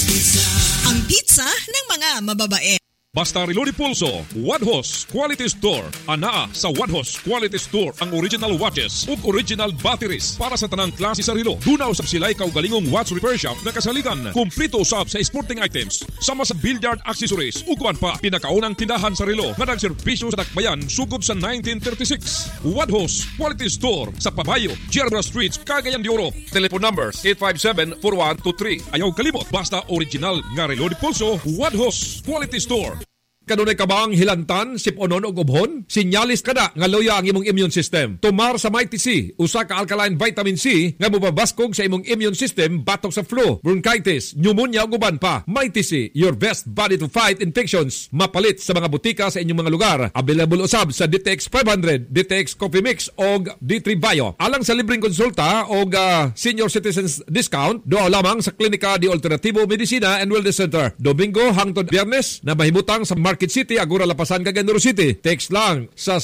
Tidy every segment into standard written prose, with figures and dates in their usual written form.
Ang pizza ng mga mababae. Basta Reloaded Pulso, Wadhos Quality Store. Anaa sa Wadhos Quality Store ang original watches ug original batteries para sa tanang klase sa relo. Dunaw usab sila'y kaugalingong watch repair shop na kasaligan. Kumplito usab sa sporting items, sama sa billiard accessories ug kuan pa. Pinakaunang tindahan sa relo nga nagserbisyo sa Dakbayan sugod sa 1936. Wadhos Quality Store sa Pabayo, Gerba Street, Cagayan de Oro. Telephone number 857-4123. Ayaw kalimot, basta original nga Reloaded Pulso, Wadhos Quality Store. Kanunay ka bang hilantan, siponon o gubhon? Sinyalis ka na nga loya ang imong immune system. Tumar sa Mighty C, usa ka alkaline vitamin C nga mobabaskog sa imong immune system batok sa flu, bronchitis, pneumonia o guban pa. Mighty C, your best body to fight infections. Mapalit sa mga butika sa inyong mga lugar. Available usab sa DTX 500, DTX Coffee Mix o D3 Bio. Alang sa libreng konsulta o senior citizens discount, doa lamang sa Klinika de Alternativo Medicina and Wellness Center. Domingo hangtod Biyernes na mahimutang sa Market City, Agora Lapasan, Cagayan de Oro City. Text lang sa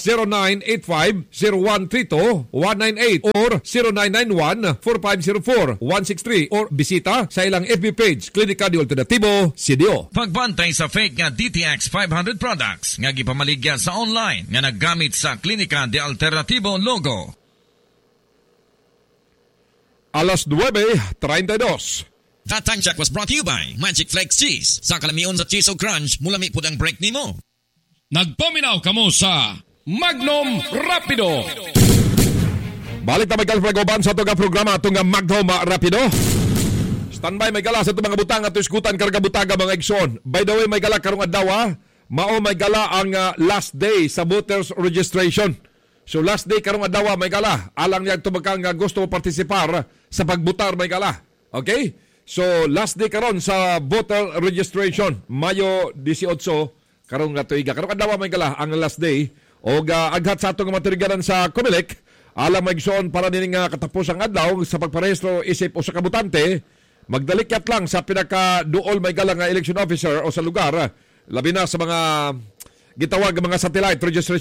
0985-0132-198 or 0991-4504-163 or bisita sa ilang FB page, Klinika de Alternativo, CDO. Pagbantay sa fake nga DTX 500 products nga gipamaligya sa online nga naggamit sa Klinika de Alternativo logo. Alas 9:32. That time check was brought to you by Magic Flakes Cheese. Sa kalamion sa cheese o crunch, mulami po ang break nimo. Nagpaminaw kamo sa Magnum Rapido. Balik na may kalfragoban sa itong programa itong Magnum Rapido. Standby may gala sa itong mga butang at iskutan karga butaga mga igsoon. By the way, may gala karong adlaw, mao may gala ang last day sa voters registration. So last day karong adlaw may gala. Alang niya tumakang gusto mo partisipar sa pagbutar may gala. Okay? So, last day karon sa voter registration, Mayo 18, karong nga tuiga. Karong adlaw may gala ang last day. O aghat sa atong matirganan sa COMELEC, alam magsoon para din nga katapos ang adlaw sa pagparehistro isip o sa kabutante, magdalikyat lang sa pinaka-duol may gala nga election officer o sa lugar, labi na sa mga gitawag mga satellite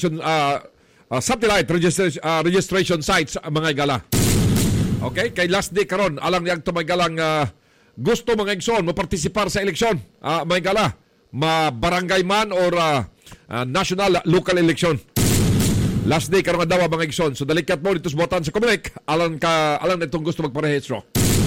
registration sites mga gala. Okay? Kay last day karon alang niyang tumagalang gusto mga igsoon mo partisipar sa eleksyon. May gala, barangay man or national, local election. Last day karong adlaw mga igsoon. So dalikat mo dito sa botan sa COMELEC. Alang nitong gusto magparehistro.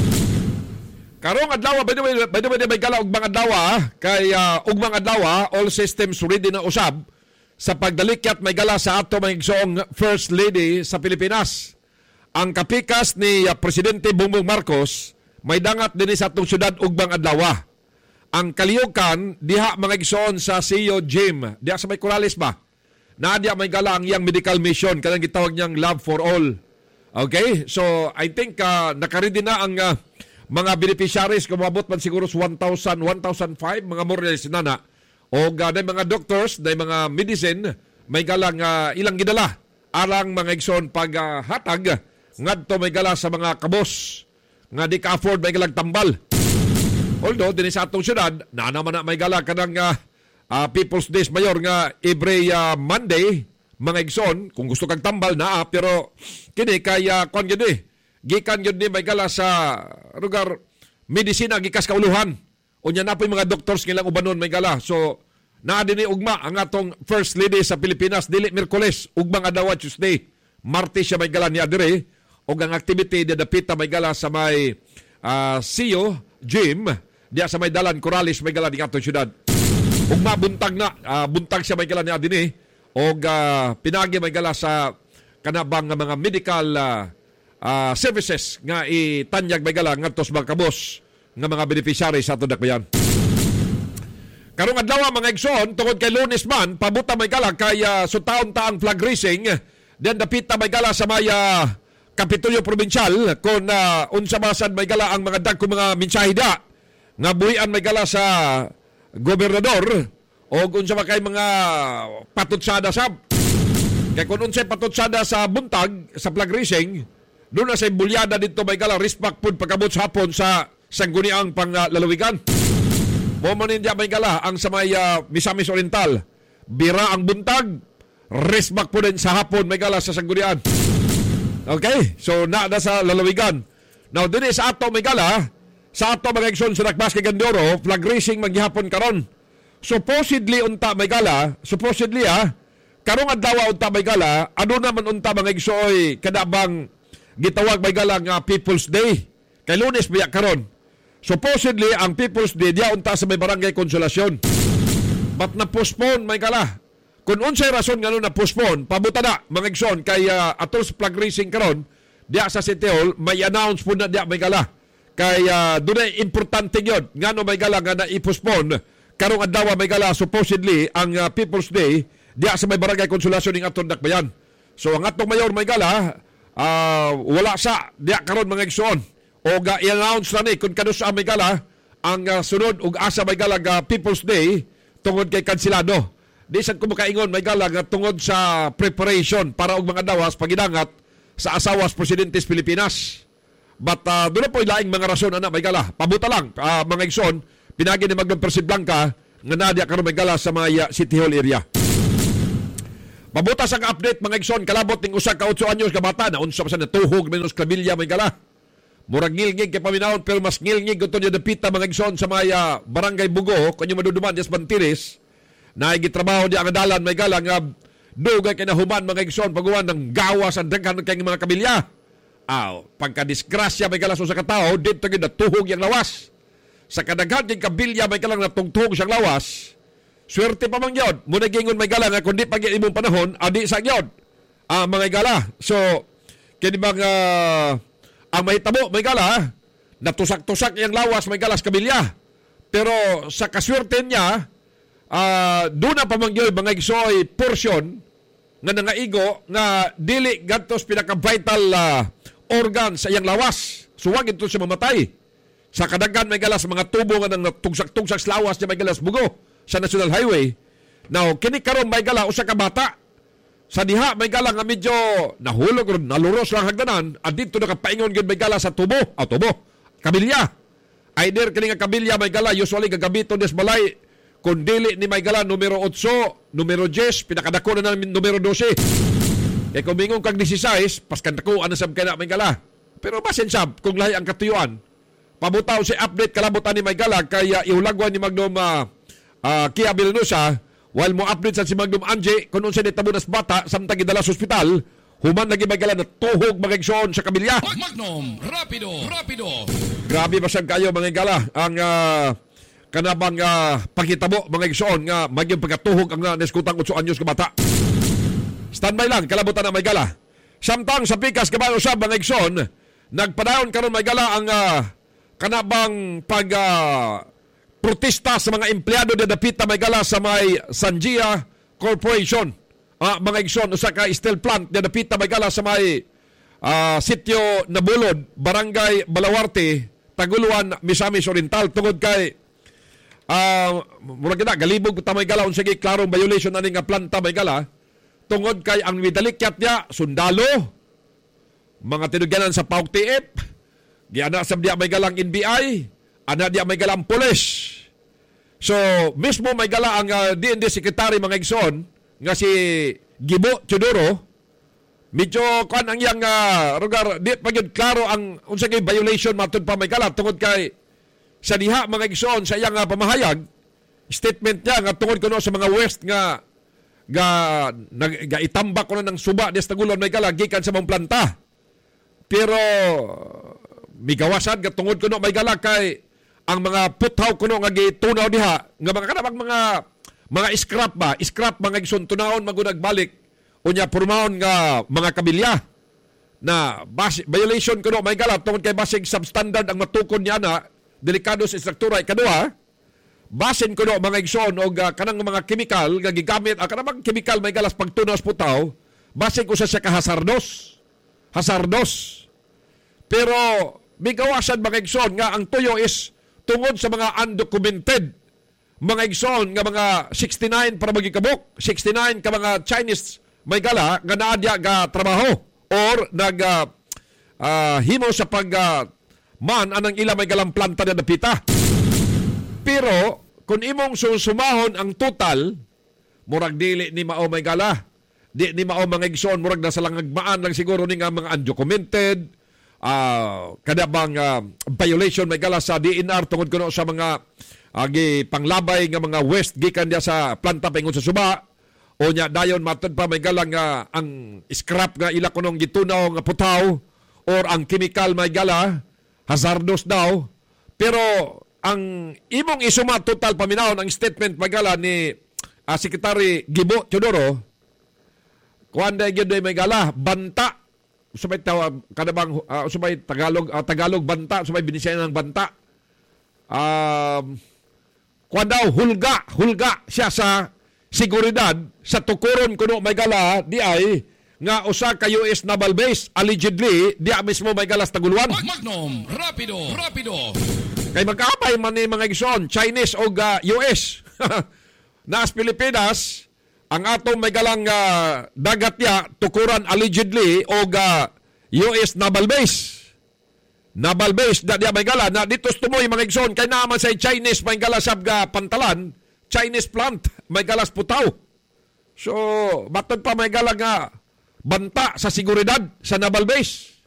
Karong adlaw by the way may gala og mga adlaw kay og mga adlaw all systems ready na usab sa pagdalikat may gala sa ato mga igsoong First Lady sa Pilipinas. Ang kapikas ni Presidente Bongbong Marcos may dangat din sa atong syudad ugbang adlaw. Ang kaliyukan diha mga igsoon sa CEO Gym, diha sa may Corrales ba? Na diha may gala ang iyang medical mission kanang gitawag niyang Love for All. Okay? So I think nakaready na ang mga beneficiaries kung mabot man siguro 1,000, 1,005 mga more nana. O dahil mga doctors, dahil mga medicine, may galang ilang gidala. Alang mga igsoon paghatag ngadto may gala sa mga kabos nga di ka-afford may galang tambal. Although, din sa atong syudad, naman na may gala kanang People's Days Mayor nga every Monday, mga igsoon, kung gusto kang tambal na, pero kini kaya kung yun gikan yun may gala sa lugar medisina, gikas kauluhan. O niya na po yung mga doctors nilang ubanon may gala. So, naa din ugma ang atong First Lady sa Pilipinas, dili Miyerkules, ugma nga daw Tuesday. Martes siya may gala ni Adire. O ang activity dadapita may gala sa may CEO Gym, diya sa may Dalan Corrales may gala ni atong syudad. Ugma buntag na, buntag siya may gala ni Adine. O pinagi may gala sa kanabang mga medical services nga itanyag may gala ngadto sa mga kabos nga mga beneficiary sa atong dakbayan. Karong adlaw mga igsoon tungod kay Lunes man pabuta may gala kay sutaon ta ang flag raising den dapita may gala sa may Kapitolyo Provincial kon unsa masan may gala ang mga dagko mga mensahida nga buhian may gala sa gobernador o unsa kay mga patutsada sab. Kay kun unsay patutsada sa buntag sa flag raising doon na sa bulyada dito may gala respect pud pagabot sa hapon sa sangguniang panglalawigan. Momanin diya may gala ang sa may Misamis Oriental. Bira ang buntag, respect po din sa hapon may gala sa sanggunian. Okay? So, na sa lalawigan. Now, din sa ato may gala, sa ato mga igsoon sa Nakbas kay Gandoro, flag racing maghihapon karon. Supposedly unta may gala, karong adlaw unta may gala, ano naman unta mga igsoon kadabang gitawag may gala nga People's Day. Kay Lunes biya karon. Supposedly ang People's Day dia unta sa may Barangay Konsolasyon. But na-postpone may gala. Kung unsay rason nga na postpone, pabuta na mga igsoon kay atol sa flag racing karon, diya sa City Hall may announce po na diya may gala. Kay dunay importante yun ngano may gala nga na i-postpone karong adlaw may gala supposedly ang People's Day diya sa may Barangay Konsolasyon ning atong Dakbayan. So ang atong mayor may gala wala sa diya karon mga igsoon o i-announce na ni kung kano sa may gala ang sunod ug asa may gala People's Day tungod kay kansilado. Di sad ko makaingon may gala nga tungod sa preparation para og mga dawas pagidangat sa asawas presidentes Pilipinas. But doon na po ilaing mga rason na may gala. Pabuta lang mga igsoon pinagi ni Magnum Percy Blanca nga nadya karon may gala sa mga City Hall area. Pabuta sa update mga igsoon kalabot ning usa ka 8 anyos ka bata na unsa pa sa natuhog menos Clavilla may gala. Murag ngilngig kay paminawon pero mas ngilngig gusto niya dapita mga igsoon sa mga Barangay Bugo kanyo maduduman des Bantiris na gitrabaho diya ang dalan may gala nga dugay kay nahuman mga igsoon pagguwan ng gawas ang daghan kay mga kabilya. Pagka-disgrasya may galas sa katao, dito gid natuhog yang lawas. Sa kadaghan ng kabilya may galang natungtog siyang lawas, swerte pa man yun. Muna gingon may galang, kundi pag imong panahon, adi sa yun. Mga gala. So, kini mga ang mahitabo may gala, natusak-tusak yung lawas may galas kabilya. Pero sa kaswerte niya, doon na pa man yun, mga igsoy portion nga nangaigo nga dili gantos pinaka-vital organ sa iyang lawas. Suwag ito siya mamatay. Sa kadaghan may galas mga tubo nga nang tugsak-tugsak sa lawas niya may galas bugo sa National Highway. Now, kini karon may gala usa ka bata. Sa diha may gala nga medyo nahulog ron, naluros lang hagdanan, at dito nakapaingon gyud may gala sa tubo, kabilya. Either kini nga kabilya may gala usually gagamiton des balay kung dili ni may gala numero 8, numero 10, pinakadako na namin numero 12. Kaya kung bingong kag 16, paskandakuan na sab kaya na may gala. Pero basin sab, kung lahi ang katuyuan, pabutaw si update kalabutan ni may gala, kaya iulagwan ni Magnum Kia Villanusa, while mo update sa si Magnum Angie, kung unsa ni tabunas bata, samtang idala sa ospital, human lagi may gala na tuhog mga igsoon sa kabilya. Magnum Rapido. Grabe basag kayo mga gala, ang kanabang pagkitabo mga igsoon nga maging pagkatuhog ang neskutang 8 anyos ka bata. Standby lang, kalabutan na may gala. Samtang sa pikas kabayo sa mga igsoon, nagpadayon karon may gala ang kanabang protesta sa mga empleyado na dapita may gala sa may Sanjia Corporation. Mga igsoon, usa ka steel plant na dapita may gala sa may sitio Nabulod, Barangay Balawarte, Taguluan, Misamis Oriental, tungod kay murag na galibog ta may gala unsay klarong violation ani nga planta may gala tungod kay ang midalikyat niya sundalo, mga tinugyanan sa PAOK TF, giana sa diya may galang NBI, ana diya may galang pulis. So mismo may gala ang DND Secretary mga igsoon nga si Gibo Chodoro, medyo kan ang yang rugar di pagyud klaro ang unsay kay violation matud pa may gala tungod kay sa diha mga igsoon sa iyang pamahayag statement niya nga tungod kuno sa mga west nga itambak ko na ng suba des Tagulon may gala gikan sa mong planta. Pero migawasan nga tungod kuno may gala kay ang mga puthaw kuno nga gitunaw diha nga mga kanabang mga scrap mga igsoon tunahon magunag balik unya purmaon nga mga kabilya na violation kuno may gala tungod kay basig substandard ang matukon niya na delikado sa struktura. Ikaduha, basin ko no mga igsoon o kanang mga chemical nga gigamit kanang chemical may galas pagtunaw sa putaw, basin ko sa siya hazardos. Pero bigawasan mga igsoon nga ang tuyo is tungod sa mga undocumented mga igsoon nga mga 69 para magikabok, 69 ka mga Chinese may gala nga naadya ga trabaho or himo sa man anang ila may galang planta na napita. Pero kung imong susumahon ang total, murag dili ni mao may gala. Di ni mao mga igsoon, murag nasa langagmaan lang siguro ni nga mga undocumented, kada bang violation may gala sa DNR tungod kuno sa mga panglabay nga mga waste gikan dia sa planta paingon sa suba o nya dayon matod pa may gala nga ang scrap nga ila kunong gitunaw nga putaw or ang chemical may gala hazardous daw. Pero ang imong isuma total paminawon ang statement may gala ni Secretary Gibo Teodoro kuanda gyud may gala banta usabay tawag kadabang usabay Tagalog banta usabay binisayan ng banta kuan daw hulga siya sa seguridad sa tukuron kuno may gala di ay nga usa ka US naval base allegedly di mismo may galas taguluan Magnum Rapido kay magkaapay man ni mga igsoon Chinese o US nas Pilipinas ang atong may galang dagat ya tukuran allegedly o US naval base da dia may gala na dito tumoy mga igsoon kay naman sa Chinese may gala sab pantalan Chinese plant may galas putaw so batod pa may gala nga banta sa seguridad sa naval base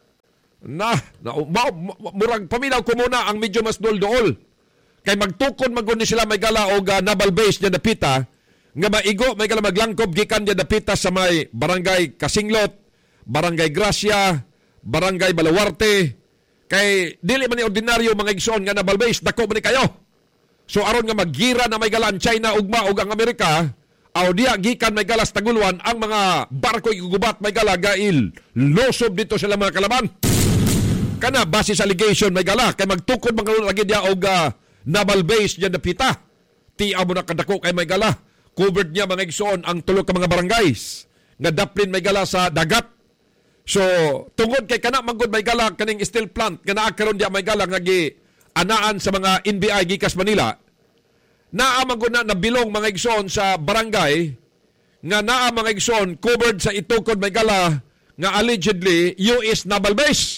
murag paminaw ko muna ang medyo mas dol-dool kay magtukon maguni sila may gala o naval base niya dapita nga maigo may gala maglangkob gikan niya dapita sa may barangay Kasinglot, barangay Gracia, barangay Balawarte kay dili man ni ordinaryo mga igsoon nga naval base dako man ni kayo so aron nga maggira na may gala ang China ugma ug ang Amerika aw diya gikan may galas taguluan ang mga barko igugubat may gala gail losob dito sila mga kalaban kana base sa allegation may gala kay magtukod mga lagi diya og naval base diya dapita tiaw mo na kadako kay may gala covered niya mga igsoon ang tulo ka mga barangays nga daplin may gala sa dagat so tungod kay kana manggod may gala kaning steel plant nga naa karon diya may gala nga anaan sa mga NBI gikas Manila naa man na nabilong mga igsoon sa barangay nga naa mga igsoon covered sa itukod may gala nga allegedly US naval base.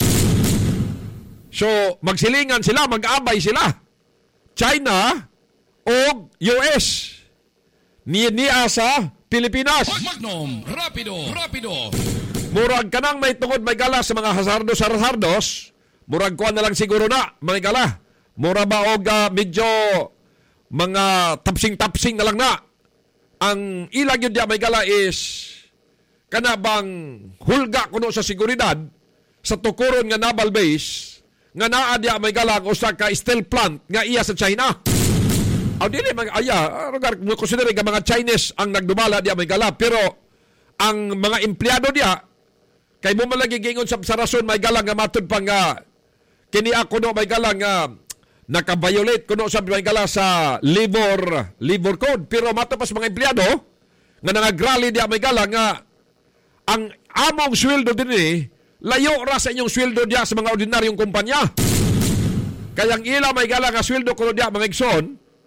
So magsilingan sila, mag-abay sila. China o US niya sa Pilipinas. Magnum Rapido. Murag kanang may tungod may gala sa mga hazardos. Murag kuan na lang siguro na may gala. Mura ba og medyo mga tapsing na lang na. Ang ilang yun diya may gala is kanabang hulga kuno sa seguridad sa tukuron nga naval base nga naa diya may gala usa ka steel plant nga iya sa China. Aw dili mga rugar mo consider nga mga Chinese ang nagdumala diya may gala pero ang mga empleyado diya kay mo malagi gingon sa rason may gala nga matud pa nga kini ako no may gala nga naka-violate kuno sa may gala sa labor code pero matapas mga empleyado nga nangagrally diya may gala nga ang among sweldo dinhi layo ra sa inyong sweldo diya sa mga ordinaryong kumpanya. Kaya ang ila may gala nga sweldo kuno diya mga igsoon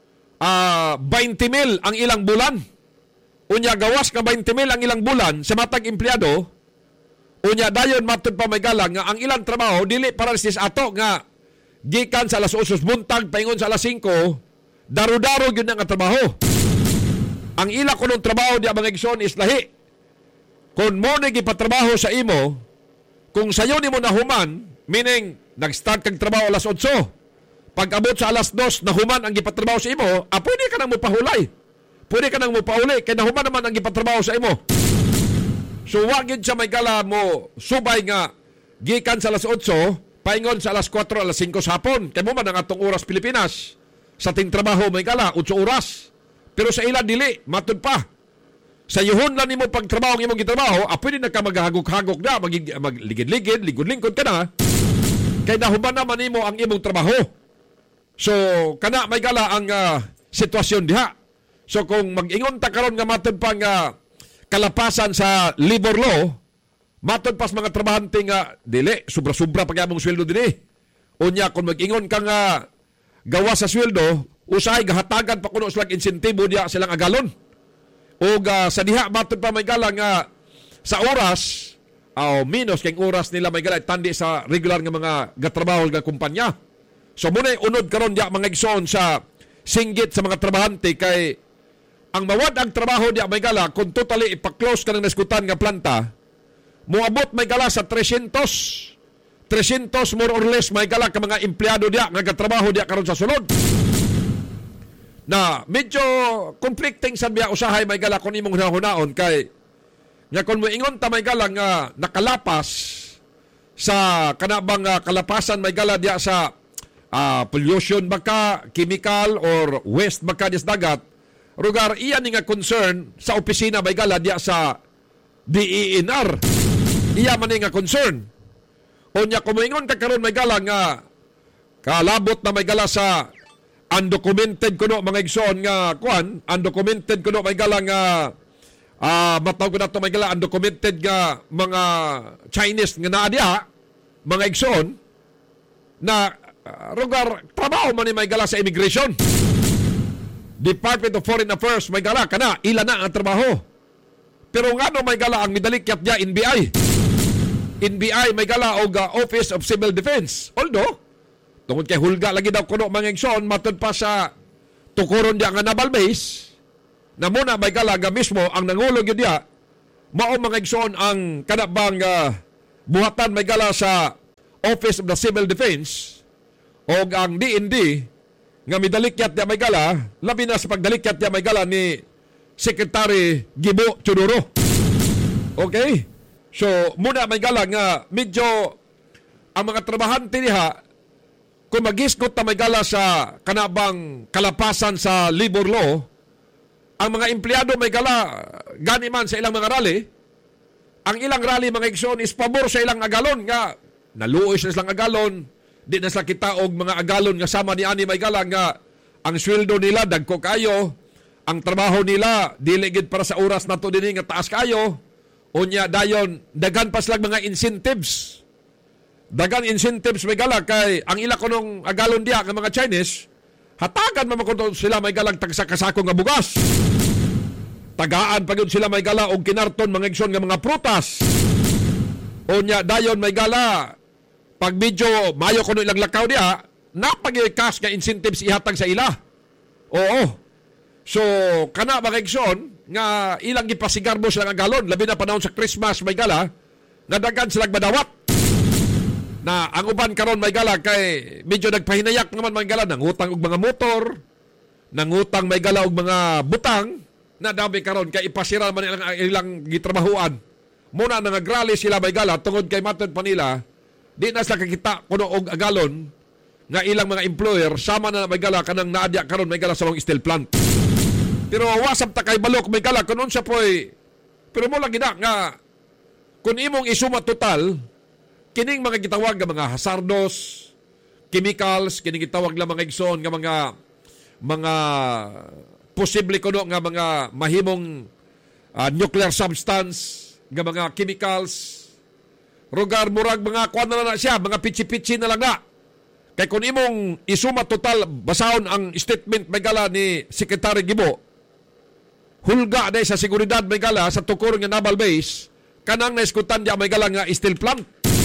20,000 ang ilang bulan. Unya gawas ka 20,000 ang ilang bulan sa matag empleyado. Unya dayon matud pa may gala nga ang ilang trabaho dili para sa ato nga gikan sa alas 8 buntag paingon sa alas 5 daro-daro gyud nga trabaho. Ang ila kunong trabaho diya mga igsoon is lahi. Kung mo nagipatrabaho sa imo, kung sayo ni mo nahuman, meaning nag-start kang trabaho alas 8, pag abot sa alas 2, nahuman ang gipatrabaho sa imo, pwede ka nang mupahulay. Pwede ka nang mupauli, kaya nahuman naman ang gipatrabaho sa imo. So wagid siya may gala mo, subay nga, gikan sa alas 8, paingon sa alas 4, alas 5 sa hapon. Kaya mo man ang atong oras Pilipinas. Sa ting trabaho may gala, 8 oras. Pero sa ila dili, matud pa. Sa yuhon lang nimo pagtrabaho ng imong gitrabaho, pwede na ka maghagok-hagok na, magligid-ligid, lingkod-lingkod ka na. Kaya nahuman naman nimo ang imong trabaho. So, kana may gala ang sitwasyon diha. So, kung mag-ingon ta karon nga matod pang kalapasan sa labor law, matod pas mga trabahante nga, dili, sobra-sobra pag among sweldo dili. Unya, kung mag-ingon ka nga gawa sa sweldo, usay, gahatagan pa kuno silang insentibo diya silang agalon. O sa diha matod pa may gala nga sa oras minus kay oras nila may gala tandi sa regular nga mga gatrabaho nga kumpanya. So muna unod karon diya mga igsoon sa singgit sa mga trabahante kay ang mawad ang trabaho diya may gala kung totally ipa-close ka ng naskutan nga planta moabot may gala sa 300 300 more or less may gala ka mga empleyado diya nga gatrabaho diya karon sa sulod. Na medyo conflicting sa biya usahay may gala kung imong hunaon kay nga kung moingon ta may gala nga nakalapas sa kanabang kalapasan may gala diya sa pollution baka, chemical or waste baka dis dagat, rugar iyan nga concern sa opisina may gala diya sa DENR. Iya man nga concern. Unya kumingon ka karon may gala nga kalabot na may gala sa undocumented kuno mga igsoon nga kuan, undocumented kuno may gala nga matawag ko na ito may gala undocumented nga mga Chinese nga naadya mga igsoon na rugar trabaho man ni may gala sa immigration. Department of Foreign Affairs may gala kana ila na ang trabaho. Pero nga no may gala ang midalikyat niya NBI may gala og Office of Civil Defense. Although tungod kay hulga lagi daw kuno mga igsoon matud pa sa tukuron diya nga naval base na muna may gala nga mismo ang nangulog yun diya mao mga igsoon ang kanabang buhatan may gala sa Office of the Civil Defense o ang DND nga midalikyat niya may gala, labi na sa pagdalikyat niya may gala ni Secretary Gibo Chuduro. Okay? So, muna may gala nga medyo ang mga trabahante niya kung mag-iskot na may gala sa kanabang kalapasan sa labor law, ang mga empleyado may gala gani man sa ilang mga rally, ang ilang rally mga igsoon is pabor sa ilang agalon nga naluoy sa ilang agalon, di na sa kita og mga agalon nga sama ni ani may gala nga ang sweldo nila dagko kayo, ang trabaho nila dili gid para sa oras nato dinhi nga taas kayo, unya dayon dagan pa silang mga incentives. Dagang incentives may gala kay ang ila kunong agalon diya nga mga Chinese hatagan mamakunto sila may galang tagsakasako nga bugas. Tagaan pa gyud sila may gala og kinarton mga igsoon nga mga prutas. Unya dayon may gala pag medyo mayo kuno ilang lakaw diya napag-cash nga incentives ihatag sa ila. Oo. So kana mga igsoon nga ilang gipasigar mo sila nga galon labi na panahon sa Christmas may gala nga daghan sila madawat. Na ang uban karon may gala kay medyo nagpahinayak naman may gala nangutang og mga motor, nangutang may gala og mga butang na dami karon kay ipasira man ilang gitrabahuan. Muna nangagrally sila may gala tungod kay matud pa nila di na sa kakita kuno og agalon nga ilang mga employer sama na may gala kanang naadya karon may gala sa mga steel plant. Pero wasab ta kay balok may gala kunon sa poy. Pero mo lang gina nga kun imong isuma total kining mga gitawag nga mga hazardous chemicals, kining gitawag lang mga igsoon nga mga posible kuno nga mga mahimong nuclear substance nga mga chemicals, rugar murag mga kuan na siya, mga pitsi-pitsi na lang na. Kay kung imong isuma total basahon ang statement may gala ni Secretary Gibo, hulga day sa seguridad may gala sa tukuron nga naval base, kanang naiskutan diya may gala nga steel plant.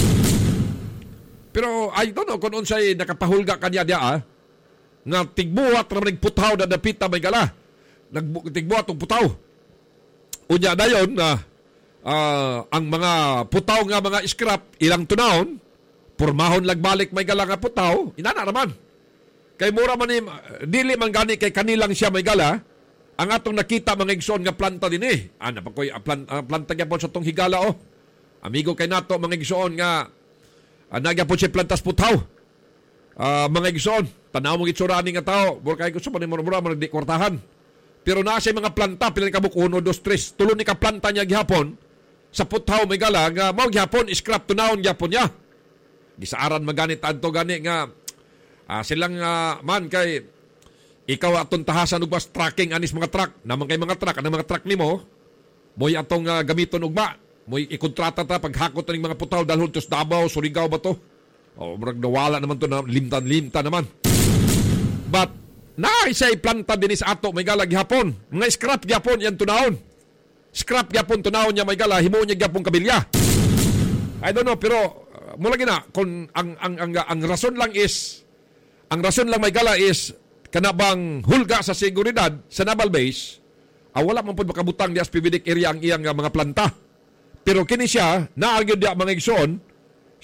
Pero I don't know kung unsay nakapahulga kanya diya nga tigbuhat na nagputaw na dapita may gala. Tigbuhat og putaw. Unya dayon ang mga putaw nga mga scrap ilang tunahon, pormahon lagbalik may gala nga putaw, inana naman. Kay mura man dili man gani kay kanilang siya may gala, ang atong nakita mga igsoon nga planta din Ana pa koy planta gyapon sa tong higala Amigo kay nato mga igsoon nga nagyapon siya plantas putaw. Mga igsoon, tanaw mong itsurani nga tao, mura kay gusto pa ni mura di kwartahan. Pero naa siya mga planta, pila ni kabuk 1, 2, 3, tulo ni ka planta niya gihapon, sa putaw may gala, nga mao gihapon, scrap tunawon gihapon niya. Gisaaran maganit adto gani nga, silang man kay, ikaw atong tahasan ugmas tracking anis mga truck, naman kay mga truck, anang mga truck nimo, mo'y atong gamiton ugma, mo'y ikontrata ta paghakot ng mga putaw dalhon tos Davao, Surigao ba to? Murag nawala naman to na limtan-limta naman. But naisay planta din sa ato may gala gihapon. Mga scrap gihapon yan tunahon. Scrap gihapon tunahon niya may gala himo niya gihapon kabilya. I don't know pero mula gina kung ang rason lang may gala is kanabang hulga sa seguridad sa naval base. Wala man pud makabutang di SPVDIC area ang iyang mga planta. Pero kini siya naagyo dia mga igsoon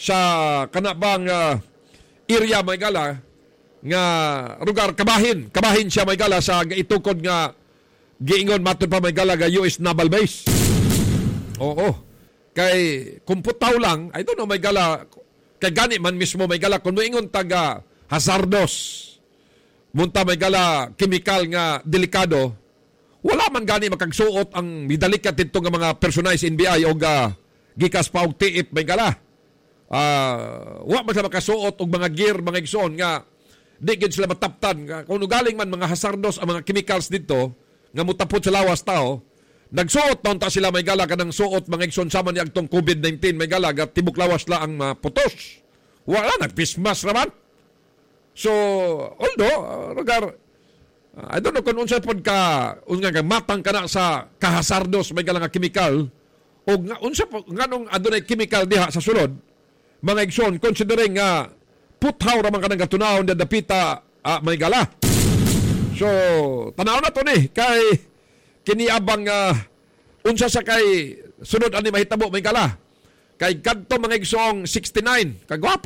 sa kanabang area may gala nga lugar kabahin siya may gala sa itukod nga giingon matud pa may gala nga US Naval Base. Oo. Kay kumputaw lang, I don't know may gala kay gani man mismo may gala kung moingon taga hazardous. Munta may gala chemical nga delikado. Wala man gani makagsuot ang midalikat dito nga mga personalis NBI o gikas pa og tiip may gala. Wa man sila makasuot og mga gear, mga igsoon nga di gid sila mataptan. Kung galing man mga hazardous ang mga chemicals dito nga mutapot sa lawas tao, nagsuot taon ta sila may gala kanang suot mga igsoon sama ni agtong COVID-19 may gala nga tibok lawas la ang putos. Wala nagpismas raman. So, although, I don't know kung unsa pod unsa matang ka na sa kahasardos may galang chemical o unsa po nganong adunay chemical diha sa sulod mga igsoon considering nga puthaw ra man kanang katunahon dapita may gala. So, tanaw na to ni kay kini abang unsa sa kay sunod ani mahitabo may gala. Kay kadto mga igsoong 69 kagwapo